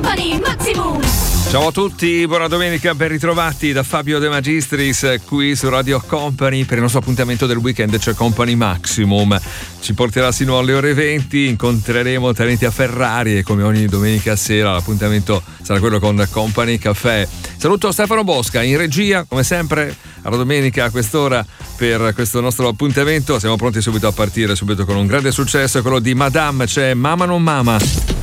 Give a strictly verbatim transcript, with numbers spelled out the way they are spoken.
Company Maximum. Ciao a tutti, buona domenica, ben ritrovati da Fabio De Magistris qui su Radio Company per il nostro appuntamento del weekend, cioè Company Maximum. Ci porterà sino alle ore venti, incontreremo talenti a Ferrari e come ogni domenica sera l'appuntamento sarà quello con Company Caffè. Saluto Stefano Bosca in regia, come sempre alla domenica a quest'ora per questo nostro appuntamento. Siamo pronti subito a partire, subito con un grande successo, quello di Madame, c'è Mama non Mama.